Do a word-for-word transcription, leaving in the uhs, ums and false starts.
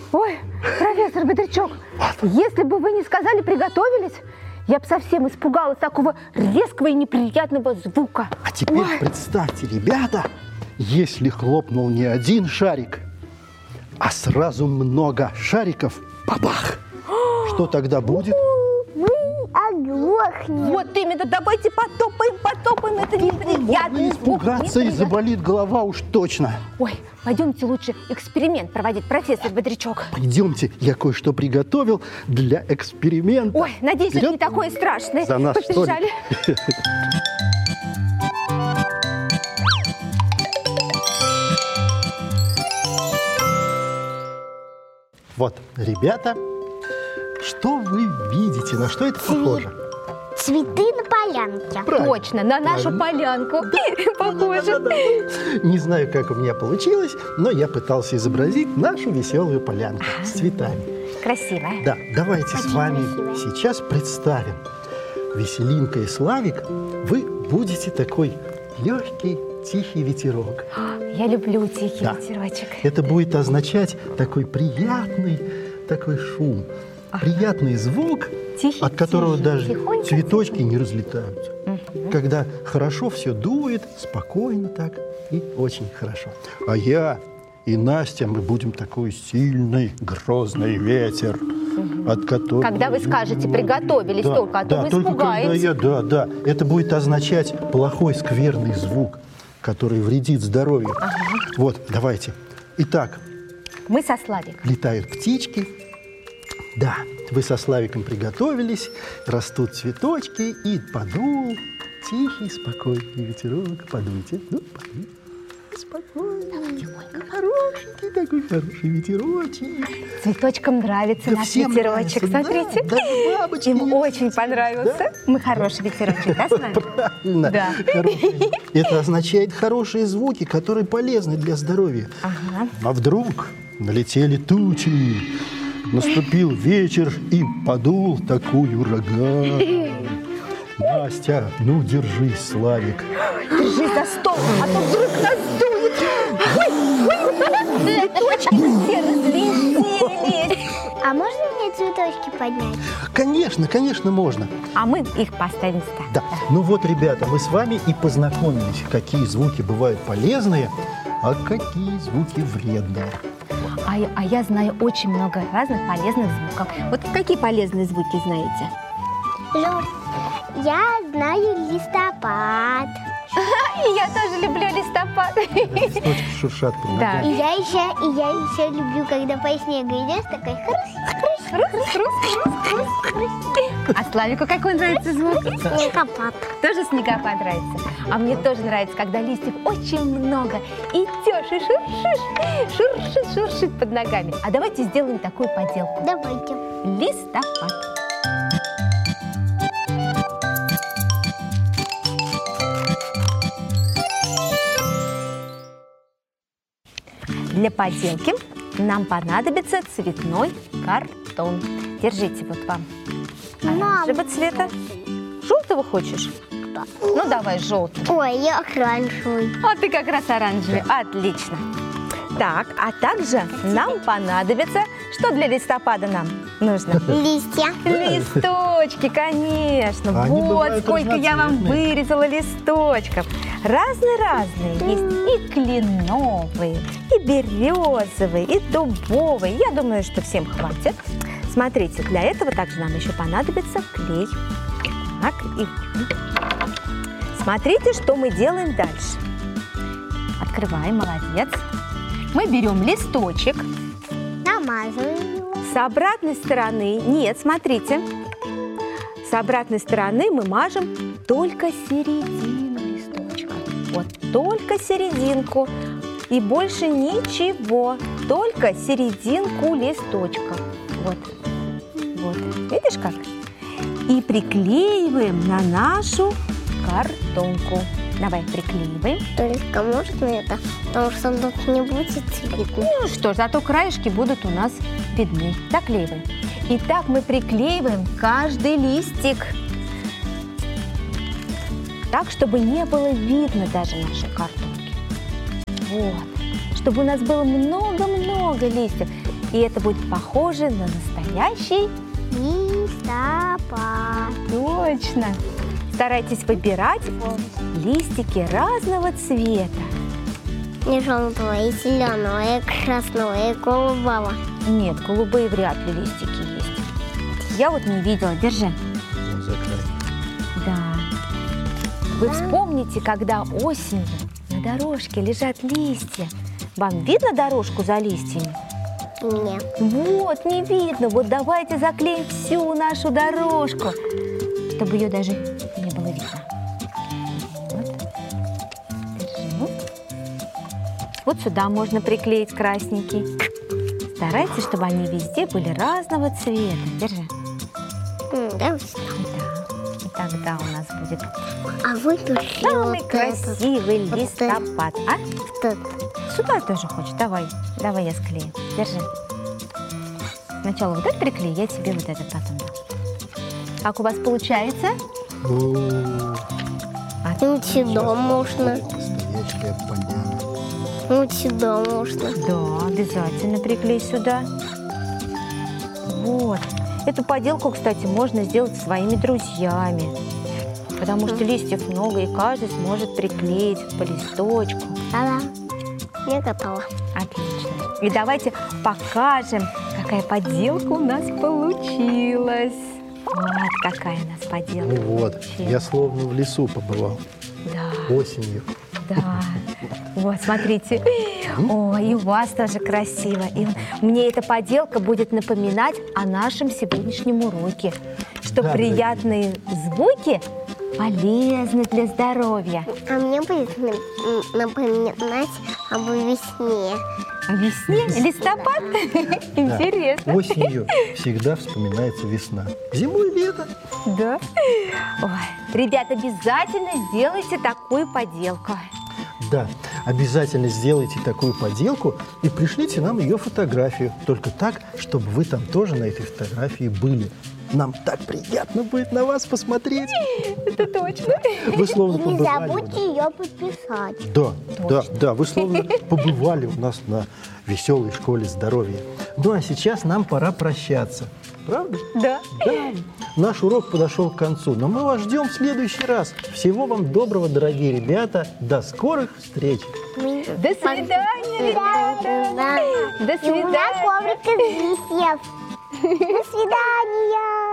Ой, профессор Бодрячок, если бы вы не сказали «приготовились», я бы совсем испугалась такого резкого и неприятного звука. А теперь Ой. представьте, ребята, если хлопнул не один шарик, а сразу много шариков, бабах! Что тогда будет? Мы оглохнем. Вот именно, давайте потопаем, потопаем, это неприятный звук. Испугаться и заболит голова уж точно. Ой, пойдемте лучше эксперимент проводить, профессор Бодрячок. Пойдемте, я кое-что приготовил для эксперимента. Ой, надеюсь, Вперед. это не такое страшное. За нас, Побежали. что ли? Вот, ребята, что вы видите? На что это похоже? Цветы на полянке. Правильно. Точно, на нашу Правильно. полянку. Похоже. Не знаю, как у меня получилось, но я пытался изобразить нашу веселую полянку с цветами. Красиво. Да, давайте Очень с вами красиво. сейчас представим. Веселинка и Славик, вы будете такой легкий, тихий ветерок. Я люблю тихий Да. ветерочек. Это будет означать такой приятный такой шум, приятный звук, Тихий, от которого тихий, даже тихонько, цветочки не разлетаются. Мгм. Когда хорошо все дует, спокойно так и очень хорошо. А я и Настя, мы будем такой сильный, грозный ветер, от которого... Когда вы скажете «приготовились», Да, только, а то да, вы только когда испугаетесь. я, да, да. Это будет означать плохой, скверный звук, который вредит здоровью. Вот, давайте. Итак, Мы со Славиком. летают птички. Да, вы со Славиком приготовились, растут цветочки, и подул тихий, спокойный ветерок. Подуйте, ну, подуйте. Спокойно, хорошенький такой хороший ветерочек. Цветочкам нравится Да наш всем ветерочек. нравится, Смотрите. да, даже бабочки Им не очень летят. понравился. Да? Мы хороший ветерочек, да, с вами? Правильно. Да. Хороший. Это означает хорошие звуки, которые полезны для здоровья. Ага. А вдруг налетели тучи, наступил вечер и подул такой ураган. Настя, ну держись, Славик. Держись за стол, а то вдруг нас дует. Ой, ой, цветочки все разлетелись. А можно мне цветочки поднять? Конечно, конечно, можно. А мы их поставим сюда. Да. Ну вот, ребята, мы с вами и познакомились, какие звуки бывают полезные, а какие звуки вредные. А, я- а я знаю очень много разных полезных звуков. Вот какие полезные звуки знаете? Жор, я знаю листопад. И я тоже люблю листопад. Листочки шуршат под Да. И ногами. я еще, и я еще люблю, когда по снегу идешь, такой хруст, Хруст, хруст, хруст, хруст. А Славику какой нравится звук? снегопад. Тоже снегопад нравится. А мне тоже нравится, когда листьев очень много. Идешь и шуршишь, шуршит, шуршит под ногами. А давайте сделаем такую поделку. Давайте. Листопад. Для поделки нам понадобится цветной картон. Держите, вот вам оранжевого цвета. Желтого хочешь? Да. Ну, давай желтый. Ой, я оранжевый. А ты как раз оранжевый. Отлично. Так, а также нам понадобится, что для листопада нам нужно? Листья. Листочки, конечно. Они Вот бывают сколько я вам разноцветные. вырезала листочков. Разные-разные есть. И кленовые, и березовые, и дубовые. Я думаю, что всем хватит. Смотрите, для этого также нам еще понадобится клей. Так, и... Смотрите, что мы делаем дальше. Открываем, молодец. Мы берем листочек. Намазываем его. С обратной стороны, нет, смотрите, с обратной стороны мы мажем только середину листочка. Вот, только серединку. И больше ничего, только серединку листочка. Вот, вот, видишь как? И приклеиваем на нашу картонку. Давай, приклеиваем. Только можно это? Потому что тут не будет видно. Ну что ж, зато краешки будут у нас видны. Заклеиваем. И так мы приклеиваем каждый листик. Так, чтобы не было видно даже нашей картонки. Вот. Чтобы у нас было много-много листьев. И это будет похоже на настоящий Листопад. Точно. Старайтесь выбирать листики разного цвета. И желтого, и зеленого, и красного, и голубого. Нет, голубые вряд ли листики есть. Я вот не видела. Держи. Ну, за край. Да. Вы вспомните, когда осенью на дорожке лежат листья. Вам видно дорожку за листьями? Нет. Вот, не видно. Вот давайте заклеим всю нашу дорожку, чтобы ее даже не было видно. Вот. Держи. Вот сюда можно приклеить красненький. Старайтесь, чтобы они везде были разного цвета. Держи. М, Да, Да. И тогда у нас будет а выпиши самый вот красивый вот листопад. А? этот. Сюда тоже хочешь? Давай. Давай я склею. Держи. Сначала вот этот приклей, я тебе вот этот потом дам. Как у вас получается? О, Ну, сюда можно. будет настоящая поляна. Ну, сюда можно. Да, обязательно приклей сюда. Вот. Эту поделку, кстати, можно сделать со своими друзьями. Потому что листьев много, и каждый сможет приклеить по листочку. Да-да. Я готова. Отлично. И давайте покажем, какая поделка у нас получилась. Вот какая у нас поделка. Ну вот, получилась. я словно в лесу побывал Да, осенью. да. Вот, смотрите. О, и у вас тоже красиво. И мне эта поделка будет напоминать о нашем сегодняшнем уроке, что Да, приятные звуки полезны для здоровья. А мне будет на- м, напоминать об весне. А весне? Листопад? Интересно. Осенью всегда вспоминается весна. Зимой лето. Да? Ой, ребят, обязательно сделайте такую поделку. Да, обязательно сделайте такую поделку и пришлите нам ее фотографию. Только так, чтобы вы там тоже на этой фотографии были. Нам так приятно будет на вас посмотреть. Это точно. Вы словно И не побывали у забудьте нас. ее подписать. Да, да, да, вы словно побывали у нас на веселой школе здоровья. Ну а сейчас нам пора прощаться. Правда? Да. Да. Наш урок подошел к концу, но мы вас ждем в следующий раз. Всего вам доброго, дорогие ребята. До скорых встреч. До свидания, ребята. До И у меня свидания. коврик из листьев. До свидания.